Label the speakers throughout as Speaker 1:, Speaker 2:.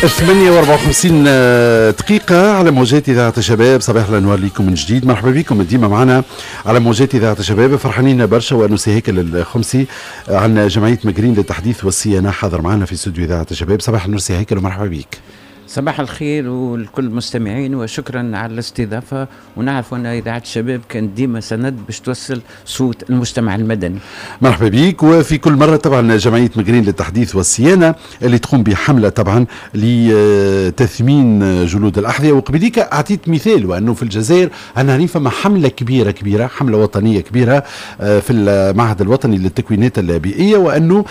Speaker 1: 8:54 دقيقة على موجات إذاعة الشباب. صباح الأنوار لكم من جديد، مرحبا بكم ديما معنا على موجات إذاعة الشباب. فرحانين برشا وأنسي هيكل الخمسي عن جمعية مجرين للتحديث والصيانة حاضر معنا في استوديو إذاعة الشباب. صباح النور سي هيكل ومرحبا بك.
Speaker 2: صباح الخير ولكل المستمعين وشكرا على الاستضافة. ونعرف أن إذاعة الشباب كانت ديما سند باش توصل صوت المجتمع المدني.
Speaker 1: مرحبا بك. وفي كل مرة طبعا جمعية مجرين للتحديث والصيانة اللي تقوم بحملة طبعا لتثمين جلود الأحذية. وقبليك أعطيت مثال وأنه في الجزائر أنا فما حملة كبيرة حملة وطنية كبيرة في المعهد الوطني للتكوينات البيئية، وأنه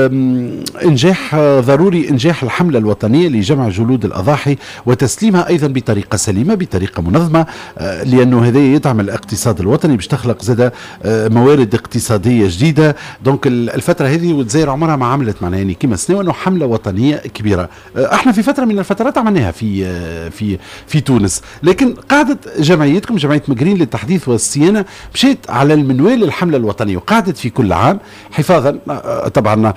Speaker 1: إنجاح ضروري إنجاح الحملة الوطنية لجمع جلود الأضاحي وتسليمها أيضا بطريقة سليمة بطريقة منظمة، لأنه هذا يدعم الاقتصاد الوطني باش تخلق زادة موارد اقتصادية جديدة. دونك الفترة هذه والجزائر عمرها ما عملت معنا يعني كما سنة وأنه حملة وطنية كبيرة. احنا في فترة من الفترات عملناها في تونس، لكن قاعدت جمعيتكم جمعية مجرين للتحديث والصيانة مشيت على المنوال الحملة الوطنية، وقاعدت في كل عام حفاظا طبعا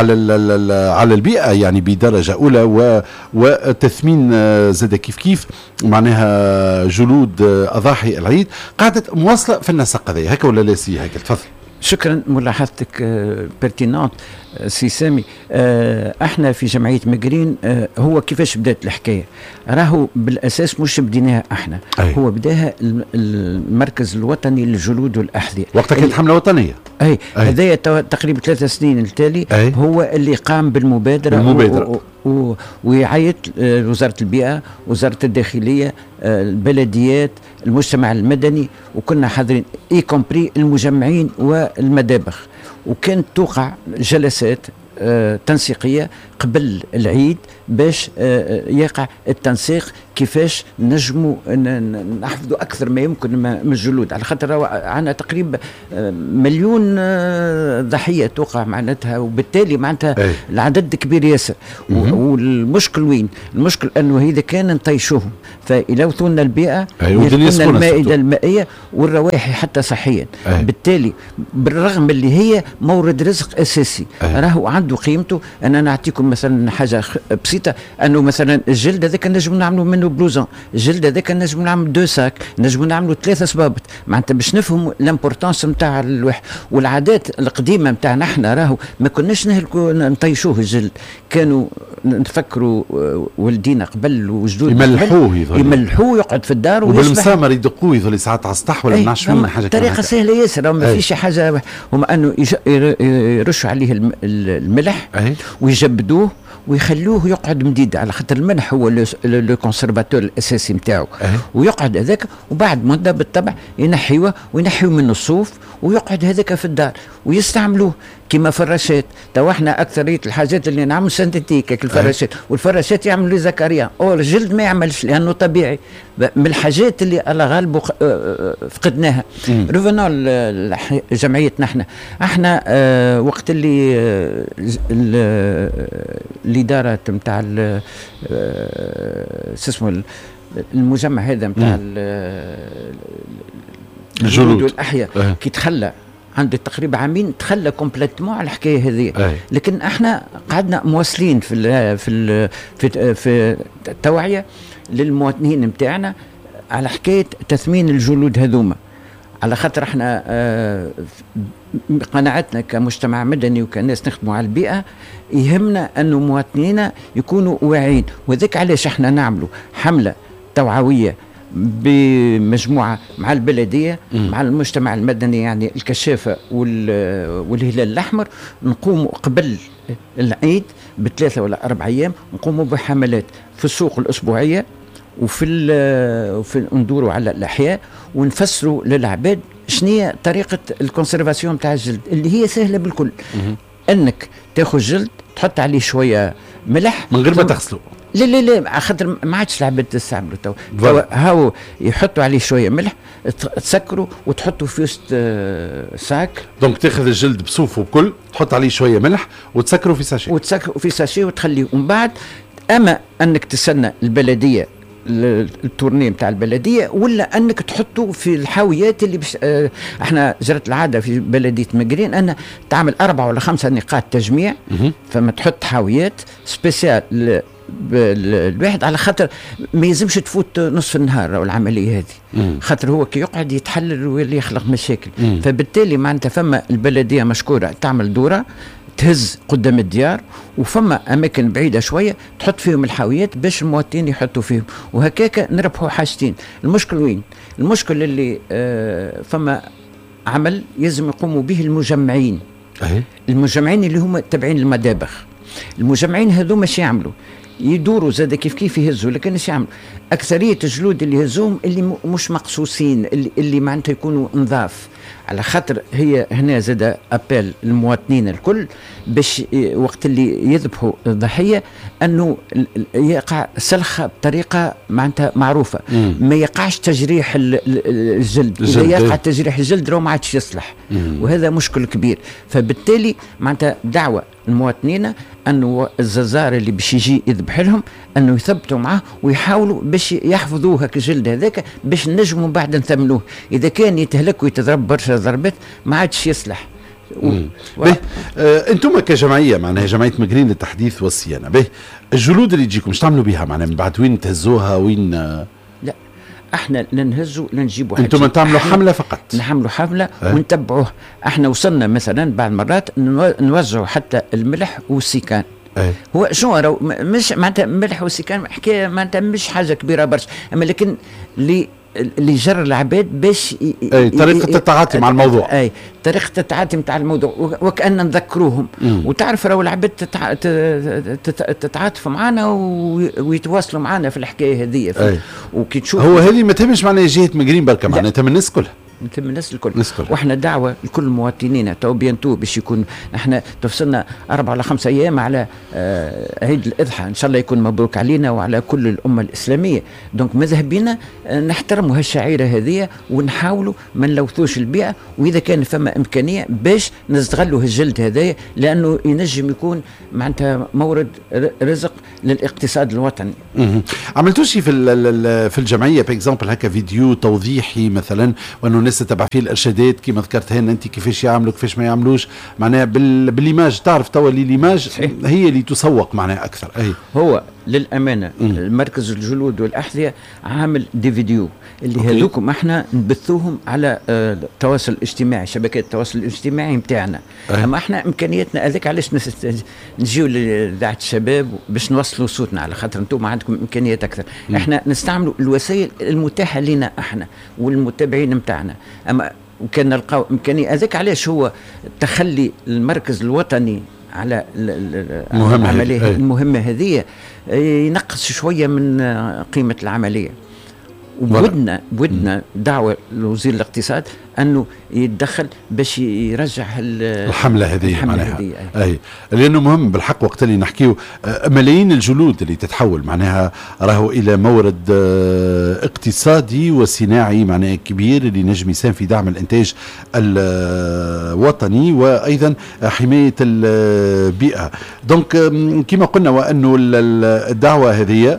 Speaker 1: على البيئة يعني بدرجة أولى وتثمين زاد كيف معناها جلود أضاحي العيد، قاعدة مواصلة في النسق هذا. هكا ولا لا سي هكا؟ تفضل.
Speaker 2: شكرا، ملاحظتك بيرتينانت سي سامي. احنا في جمعية مجرين هو كيفاش بدات الحكاية؟ راهو بالأساس مش بديناها احنا، هو بداها المركز الوطني للجلود والأحذية.
Speaker 1: وقتها كانت حملة وطنية.
Speaker 2: هذايا تقريبا 3 سنين التالي هو اللي قام بالمبادرة ويعيط وزارة البيئة، وزارة الداخلية، البلديات، المجتمع المدني، وكنا حاضرين اي كومبري المجمعين والمدابغ. وكانت توقع جلسات تنسيقية قبل العيد باش يقع التنسيق كيفاش نجموا نحفظوا أكثر ما يمكن من الجلود، على خاطر عنا تقريبا 1,000,000 ضحية توقع معناتها، وبالتالي معناتها العدد كبير ياسر. والمشكل وين؟ المشكل أنه إذا كان نطيشوهم فإذا وصلنا البيئة يكون المائدة المائية والروائح حتى صحيا. بالتالي بالرغم اللي هي مورد رزق أساسي راهو عنده قيمته. أنا نعطيكم مثلا حاجة بسيطة، أنه مثلا الجلد هذا كان نجم نعملوا منه بلوزون، الجلد هذا كان نجم نعمل 2 ساك، نجم نعملوا 3 صبابط، معناتها باش نفهموا الامبورتانس نتاع الواحد. والعادات القديمة نتاعنا احنا راهو ما كناش نطيشوه الجلد، كانوا نفكروا والدينا قبل وجدود يملحوه يقعد في الدار
Speaker 1: وبالمسامر يدقوه يظل ساعات على السطح ولا منعش من حاجة.
Speaker 2: طريقة سهلة ياسر، ما فيش حاجة، هم أنه يرشوا عليه الملح ويجبدوه ويخلوه يقعد مديد، على خاطر الملح هو لو كونسرفاتور الاساسي نتاعو. ويقعد هذاك وبعد مده بالطبع ينحيوه منه الصوف ويقعد هذاك في الدار ويستعملوه كما فراشات. تو احنا اكثريه الحاجات اللي نعمل سنتيتيك الفراشات، والفراشات يعملوا زكريا او الجلد ما يعملش لانه طبيعي. من الحاجات اللي على غالبه فقدناها. ريفونو جمعيتنا احنا وقت اللي الإدارة متاع اسمه المجمع هذا متاع الجلود والأحياء كي تخلى عنده تقريبا عامين تخلى كومبليتمون على الحكايه هذه. لكن احنا قعدنا مواصلين في التوعيه للمواطنين نتاعنا على حكايه تثمين الجلود هذوما، على خاطر احنا قناعتنا كمجتمع مدني وكناس نخدموا على البيئة يهمنا أنه مواطنينا يكونوا واعيين. وذلك علاش احنا نعملوا حملة توعوية بمجموعة مع البلدية مع المجتمع المدني، يعني الكشافة والهلال الأحمر. نقوموا قبل العيد ب3 ولا 4 أيام نقوموا بحملات في السوق الأسبوعية وفي ندوروا على الأحياء ونفسروا للعباد شنية طريقة الكونسيرفاسيون بتاع الجلد اللي هي سهلة بالكل. أنك تأخذ جلد تحط عليه شوية ملح
Speaker 1: من غير ما تغسله.
Speaker 2: لا خاطر ما عادش العباد تستعملوا تو هاو يحطوا عليه شوية ملح تسكروا وتحطوا في وسط ساك.
Speaker 1: دونك تاخذ الجلد بصوفه بكل تحط عليه شوية ملح وتسكروا في ساشي
Speaker 2: وتخليه. ومن بعد أما أنك تستنى البلدية التورنيه بتاع البلديه، ولا انك تحطه في الحاويات اللي احنا جرت العاده في بلديه مجرين ان تعمل 4 ولا 5 نقاط تجميع. فما تحط حاويات سبيسيال الواحد على خاطر ما يلزمش تفوت نصف النهار او العمليه هذه، خاطر هو كي يقعد يتحلل ويولي يخلق مشاكل. فبالتالي معناتها فما البلديه مشكوره تعمل دوره تهز قدام الديار، وفما اماكن بعيده شويه تحط فيهم الحاويات باش المواطنين يحطوا فيهم، وهكاك نربحوا حاجتين. المشكل وين؟ المشكل اللي فما عمل يلزم يقوموا به المجمعين. المجمعين اللي هم تابعين المدابخ. المجمعين هذو مش يعملوا، يدوروا زاد كيف يهزوا، لكن ايش يعملوا؟ اكثريه الجلود اللي يهزوهم اللي مش مقصوصين، اللي معناتها يكونوا نظاف. على خاطر هي هنا زاد ابل المواطنين الكل باش وقت اللي يذبحوا الضحيه انه يقع سلخه بطريقه معناتها معروفه، ما يقعش تجريح الجلد. اذا يقع تجريح الجلد راه ما عادش يصلح، وهذا مشكل كبير. فبالتالي معناتها دعوه المواطنين انه الززار اللي باش يجي يذبح لهم انه يثبتوا معه ويحاولوا باش يحفظوا هكا الجلد هذاك باش نجموا بعد نثمنوه. اذا كان يتهلك ويتضرب برشا ضربات ما عادش يصلح.
Speaker 1: انتم كجمعيه معناها جمعيه مقرين للتحديث والصيانه، به الجلود اللي تجيكم ايش تعملوا بها معناها من بعد؟ وين تهزوها؟ وين؟ لا
Speaker 2: احنا لا نهزوا لا نجيبوا
Speaker 1: حاجه. انتم تعملوا حمله فقط؟
Speaker 2: نعملوا حمله ونتبعوه. احنا وصلنا مثلا بعض المرات نوزعوا حتى الملح والسيكان. هو شو مش معناتها ملح وسكان حكايه معناتها مش حاجه كبيره برشا، اما لكن اللي جر العباد باش
Speaker 1: طريقه التعاطي مع الموضوع.
Speaker 2: طريقه التعاطي مع الموضوع وكأن نذكروهم. وتعرف راهو العباد تتعاطف معنا ويتواصلوا معنا في الحكايه هذه. وكي تشوف
Speaker 1: هو هذه ما تهمش معناها جهه مقرين بركه، معناها تهم الناس كلها.
Speaker 2: من الناس الكل. واحنا دعوه لكل المواطنين تو بيانتو باش يكون احنا تفصلنا 4 ولا 5 ايام على عيد الاضحى، ان شاء الله يكون مبروك علينا وعلى كل الامه الاسلاميه. دونك ماذا بينا نحترموا هالشعيره هذه ونحاولوا ما نلوثوش البيئه، واذا كان فما امكانيه باش نستغلوا الجلد هذايا لانه ينجم يكون معناتها مورد رزق للاقتصاد الوطني.
Speaker 1: عملتوا شيء في الجمعيه باكزامبل هكا فيديو توضيحي مثلا، وانه الناس تتبع فيه الارشادات كما ذكرتها انت كيفاش يعملوا كيفاش ما يعملوش، معناها بالايماج؟ تعرف توا اللي الايماج هي اللي تسوق معناها اكثر.
Speaker 2: هو للامانه مركز الجلود والاحذيه عامل دي فيديو اللي هذوكم احنا نبثوهم على التواصل الاجتماعي، شبكات التواصل الاجتماعي نتاعنا. اما احنا امكانياتنا هذيك علاش نجيو لإذاعة الشباب باش نوصلوا صوتنا، على خاطر انتم عندكم امكانيات اكثر. احنا نستعملوا الوسائل المتاحه لنا احنا والمتابعين نتاعنا. اما وكان نلقاو امكانيه هذيك علاش هو تخلي المركز الوطني على العمليه المهمه هذه ينقص شويه من قيمه العمليه. وبدنا دعوه لوزير الاقتصاد انه يتدخل باش يرجع
Speaker 1: الحمله هذه معناها. لانه مهم بالحق وقت اللي نحكيو ملايين الجلود اللي تتحول معناها راهو الى مورد اقتصادي وصناعي معناها كبير اللي نجم يساهم في دعم الانتاج الوطني وايضا حمايه البيئه. دونك كما قلنا وانه الدعوه هذه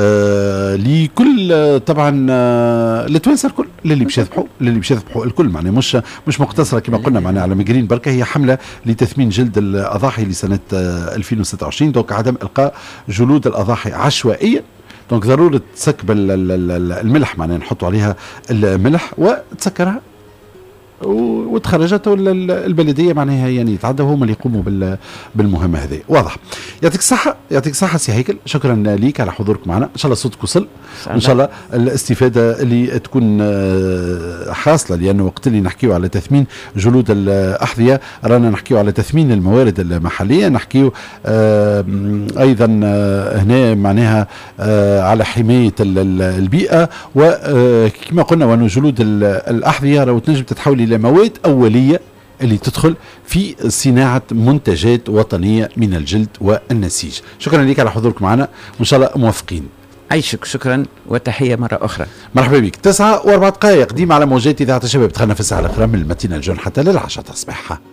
Speaker 1: لكل طبعا لتوانسه الكل، للي باش يذبحوا الكل، معناها مش مقتصره كما قلنا معناها على مقرين بركه. هي حمله لتثمين جلد الاضاحي لسنه 2026. دونك عدم القاء جلود الاضاحي عشوائيا. دونك ضروره تسكب الملح معناها نحطوا عليها الملح وتسكرها وتخرجت البلديه معناها يعني يتعدوا هم اللي يقوموا بالمهمه هذه. واضح. يعطيك الصحه سي هيكل، شكرا ليك على حضورك معنا. ان شاء الله صوتك وصل وان شاء الله الاستفاده اللي تكون حاصله، لانه وقت اللي نحكيو على تثمين جلود الاحذيه رانا نحكيو على تثمين الموارد المحليه، نحكيو ايضا هنا معناها على حمايه البيئه، وكما قلنا وانه جلود الاحذيه راهو تنجم تتحول الى مواد أولية اللي تدخل في صناعة منتجات وطنية من الجلد والنسيج. شكرا لك على حضورك معنا وإن شاء الله موفقين.
Speaker 2: عيشك، شكرا وتحية مرة أخرى.
Speaker 1: مرحبا بك. 9:04 دقائق ديما على موجات إذاعة الشباب. دخلنا في الساعة الأخرى من المتين الجون حتى للعشاء تصبح.